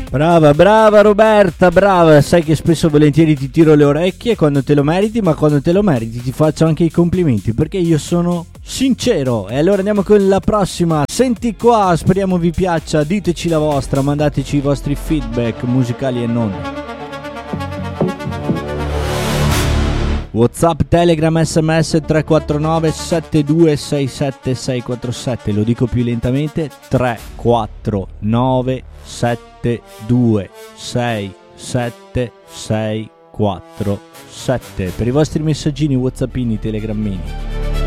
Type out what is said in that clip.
Brava, brava Roberta, brava. Sai che spesso e volentieri ti tiro le orecchie quando te lo meriti, ma quando te lo meriti ti faccio anche i complimenti, perché io sono sincero. E allora andiamo con la prossima. Senti qua, speriamo vi piaccia, diteci la vostra, mandateci i vostri feedback musicali e non. WhatsApp, Telegram, SMS 349 7267 647. Lo dico più lentamente: 349 7267 647 per i vostri messaggini, whatsappini, telegrammini.